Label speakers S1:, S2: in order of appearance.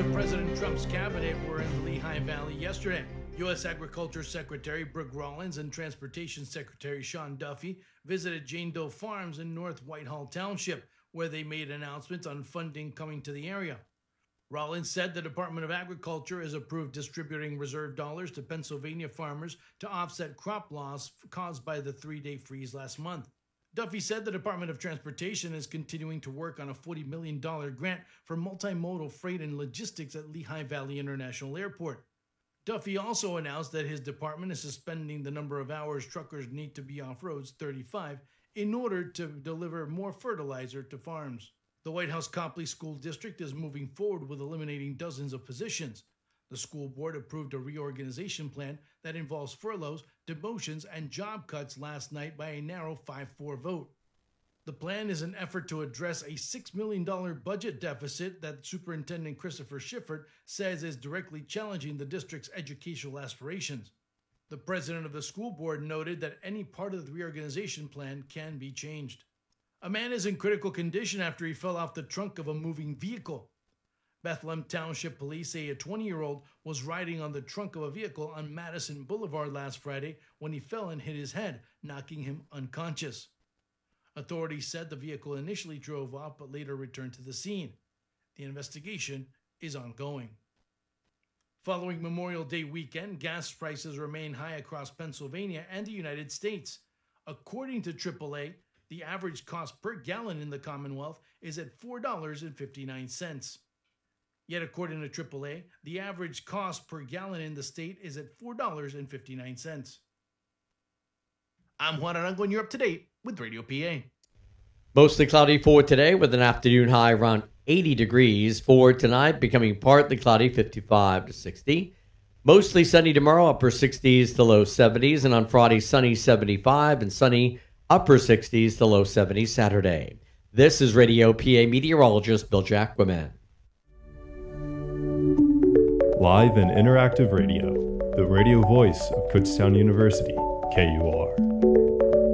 S1: of President Trump's cabinet were in the Lehigh Valley yesterday. U.S. Agriculture Secretary Brooke Rollins and Transportation Secretary Sean Duffy visited Jane Doe Farms in North Whitehall Township, where they made announcements on funding coming to the area. Rollins said the Department of Agriculture has approved distributing reserve dollars to Pennsylvania farmers to offset crop loss caused by the 3-day freeze last month. Duffy said the Department of Transportation is continuing to work on a $40 million grant for multimodal freight and logistics at Lehigh Valley International Airport. Duffy also announced that his department is suspending the number of hours truckers need to be off roads, 35, in order to deliver more fertilizer to farms. The White House Copley School District is moving forward with eliminating dozens of positions. The school board approved a reorganization plan that involves furloughs, demotions, and job cuts last night by a narrow 5-4 vote. The plan is an effort to address a $6 million budget deficit that Superintendent Christopher Schiffert says is directly challenging the district's educational aspirations. The president of the school board noted that any part of the reorganization plan can be changed. A man is in critical condition after he fell off the trunk of a moving vehicle. Bethlehem Township Police say a 20-year-old was riding on the trunk of a vehicle on Madison Boulevard last Friday when he fell and hit his head, knocking him unconscious. Authorities said the vehicle initially drove off but later returned to the scene. The investigation is ongoing. Following Memorial Day weekend, gas prices remain high across Pennsylvania and the United States. According to AAA, the average cost per gallon in the Commonwealth is at $4.59. Yet according to AAA, the average cost per gallon in the state is at $4.59. I'm Juan Arango, and you're up to date with Radio PA.
S2: Mostly cloudy for today with an afternoon high around 80 degrees. For tonight, becoming partly cloudy, 55 to 60. Mostly sunny tomorrow, upper 60s to low 70s. And on Friday, sunny 75 and sunny upper 60s to low 70s Saturday. This is Radio PA meteorologist Bill Jacquemin.
S3: Live and interactive radio, the radio voice of Kutztown University, KUR.